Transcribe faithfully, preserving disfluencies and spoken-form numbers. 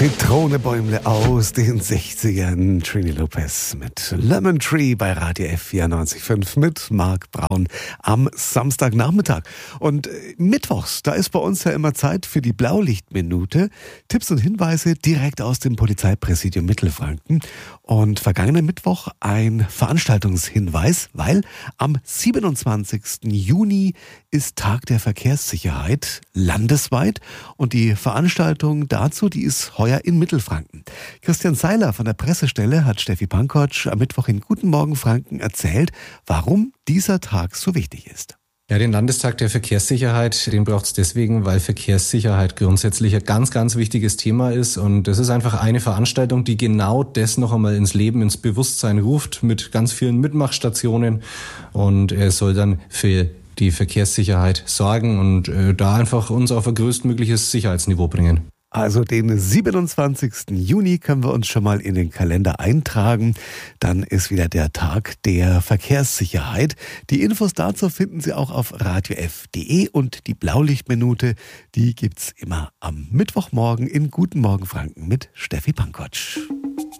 Zitronebäumle aus den sechzigern. Trini Lopez mit Lemon Tree bei Radio F vierundneunzig Komma fünf mit Marc Braun am Samstagnachmittag. Und mittwochs, da ist bei uns ja immer Zeit für die Blaulichtminute. Tipps und Hinweise direkt aus dem Polizeipräsidium Mittelfranken. Und vergangenen Mittwoch ein Veranstaltungshinweis, weil am siebenundzwanzigsten Juni ist Tag der Verkehrssicherheit landesweit. Und die Veranstaltung dazu, die ist heuer in Mittelfranken. Christian Seiler von der Pressestelle hat Steffi Pankotsch am Mittwoch in Guten Morgen Franken erzählt, warum dieser Tag so wichtig ist. Ja, den Landestag der Verkehrssicherheit, den braucht es deswegen, weil Verkehrssicherheit grundsätzlich ein ganz, ganz wichtiges Thema ist. Und das ist einfach eine Veranstaltung, die genau das noch einmal ins Leben, ins Bewusstsein ruft, mit ganz vielen Mitmachstationen. Und er soll dann für die Verkehrssicherheit sorgen und äh, da einfach uns auf ein größtmögliches Sicherheitsniveau bringen. Also den siebenundzwanzigsten Juni können wir uns schon mal in den Kalender eintragen. Dann ist wieder der Tag der Verkehrssicherheit. Die Infos dazu finden Sie auch auf radio f punkt de und die Blaulichtminute, die gibt's immer am Mittwochmorgen in Guten Morgen Franken mit Steffi Pankotsch.